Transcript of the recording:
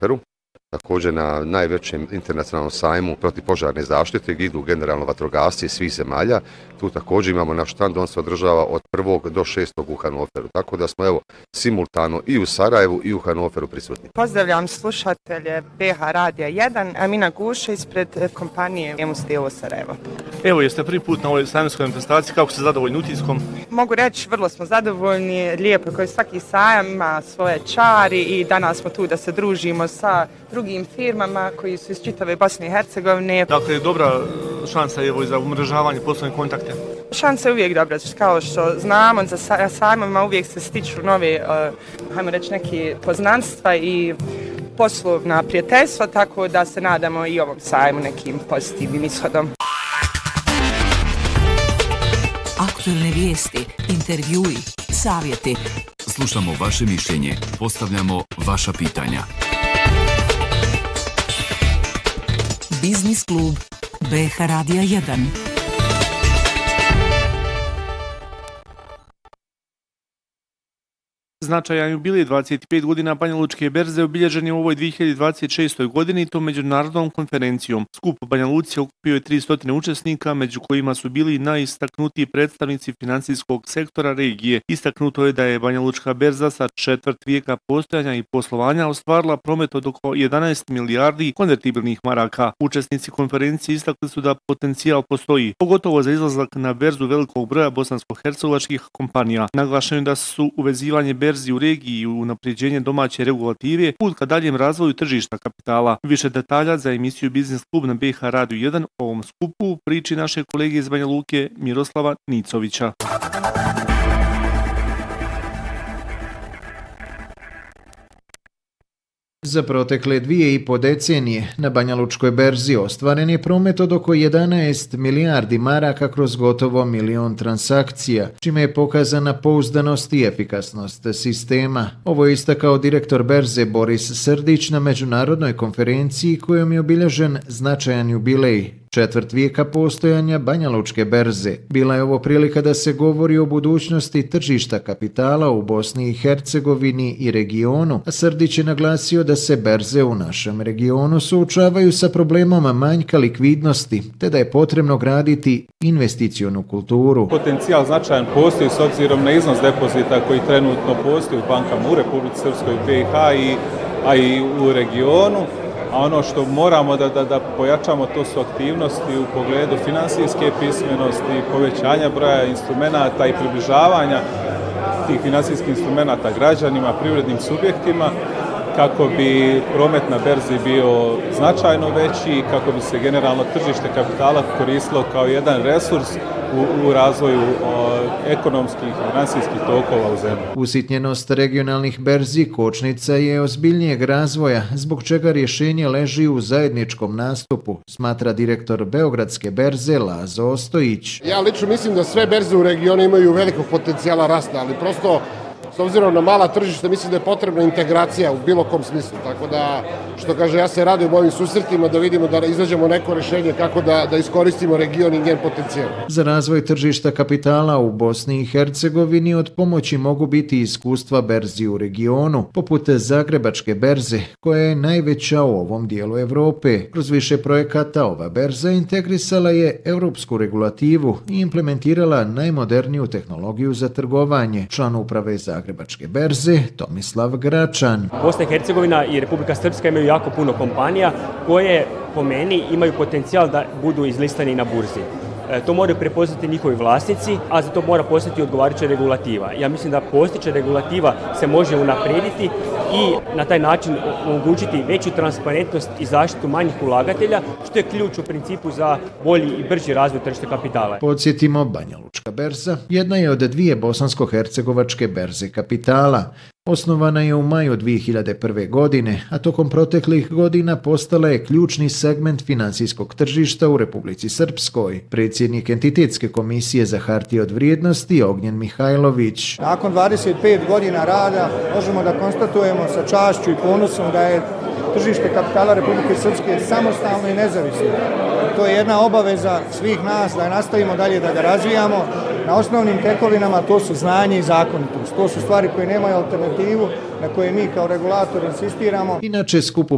Hannoveru, također na najvećem internacionalnom sajmu protivpožarne zaštite gdje idu generalno vatrogasci svih zemalja. Tu također imamo naš štand, on se održava od 1. do 6. u Hannoveru. Tako da smo simultano i u Sarajevu i u Hannoveru prisutni. Pozdravljam slušatelje BH Radija 1, Amina Guša ispred kompanije Emustevo Sarajevo. Evo, jeste prvi put na ovoj sajamskoj manifestaciji, kako ste zadovoljni utiskom? Mogu reći, vrlo smo zadovoljni, lijepo koji svaki sajam ima svoje čari i danas smo tu da se družimo sa drugim firmama koji su iz čitave Bosne i Hercegovine. Dakle, dobra šansa evo za umrežavanje poslovne kontakte. Šansa je uvijek dobra, kao što znamo, za sajmovima uvijek se stiču nove, hajmo reći, neke poznanstva i poslovna prijateljstva, tako da se nadamo i ovom sajmu nekim pozitivnim ishodom. Aktualne vijesti, intervjui, savjeti. Slušamo vaše mišljenje, postavljamo vaša pitanja. Biznis klub BH Radija 1. Značajan jubilej 25 godina Banjalučke berze obilježen je u ovoj 2026. godini i to međunarodnom konferencijom. Skup u Banja Luci okupio je 300 učesnika, među kojima su bili najistaknutiji predstavnici financijskog sektora regije. Istaknuto je da je Banjalučka berza sa četvrt vijeka postojanja i poslovanja ostvarila promet od oko 11 milijardi konvertibilnih maraka. Učesnici konferencije istakli su da potencijal postoji, pogotovo za izlazak na berzu velikog broja bosansko-hercegovačkih kompanija. Naglašeno je da su uvezivanje berzi u regiji i unapređenje domaće regulative put ka daljem razvoju tržišta kapitala. Više detalja za emisiju Biznis klub na BH Radiju 1 o ovom skupu priči naše kolege iz Banja Luke Miroslava Nicovića. Za protekle 2,5 decenije na Banjalučkoj berzi ostvaren je promet od oko 11 milijardi maraka kroz gotovo 1 milion transakcija, čime je pokazana pouzdanost i efikasnost sistema. Ovo je istakao direktor berze Boris Srdić na međunarodnoj konferenciji kojom je obilježen značajan jubilej četvrt vijeka postojanja Banjalučke berze. Bila je ovo prilika da se govori o budućnosti tržišta kapitala u Bosni i Hercegovini i regionu, a Srdić je naglasio da se berze u našem regionu suočavaju sa problemom manjka likvidnosti, te da je potrebno graditi investicionu kulturu. Potencijal značajan postoji s obzirom na iznos depozita koji trenutno postoji u bankama u Republici Srpskoj i BiH, a i u regionu. A ono što moramo da pojačamo, to su aktivnosti u pogledu finansijske pismenosti, povećanja broja instrumenata i približavanja tih finansijskih instrumenata građanima, privrednim subjektima, kako bi promet na berzi bio značajno veći i kako bi se generalno tržište kapitala koristilo kao jedan resurs u razvoju ekonomskih i finansijskih tokova u zemlji. Usitnjenost regionalnih berzi kočnica je ozbiljnijeg razvoja, zbog čega rješenje leži u zajedničkom nastupu, smatra direktor Beogradske berze Lazo Ostojić. Ja lično mislim da sve berze u regionu imaju velikog potencijala rasta, ali prosto s obzirom na mala tržišta mislim da je potrebna integracija u bilo kom smislu, tako da, što kaže, ja se radujem ovim susretima da vidimo da izađemo neko rješenje kako da iskoristimo region i njen potencijal. Za razvoj tržišta kapitala u Bosni i Hercegovini od pomoći mogu biti iskustva berzi u regionu, poput Zagrebačke berze, koja je najveća u ovom dijelu Evrope. Kroz više projekata ova berza integrisala je europsku regulativu i implementirala najmoderniju tehnologiju za trgovanje. Član uprave Zagrebačke berze Tomislav Gračan. Bosna i Hercegovina i Republika Srpska imaju jako puno kompanija koje po meni imaju potencijal da budu izlistani na burzi. To moraju prepoznati njihovi vlasnici, a za to mora postati odgovarajuća regulativa. Ja mislim da postojeća regulativa se može unaprijediti i na taj način omogućiti veću transparentnost i zaštitu manjih ulagatelja, što je ključ u principu za bolji i brži razvoj tržišta kapitala. Podsjetimo, Banjalučka berza jedna je od dvije bosansko-hercegovačke berze kapitala. Osnovana je u maju 2001. godine, a tokom proteklih godina postala je ključni segment finansijskog tržišta u Republici Srpskoj. Predsjednik Entitetske komisije za hartije od vrijednosti Ognjen Mihajlović. Nakon 25 godina rada možemo da konstatujemo sa čašću i ponosom da je tržište kapitala Republike Srpske samostalno i nezavisno. To je jedna obaveza svih nas da nastavimo dalje da ga razvijamo. Na osnovnim tekovinama to su znanje i zakonitost. To su stvari koje nemaju alternativu, na koje mi kao regulator insistiramo. Inače, skup u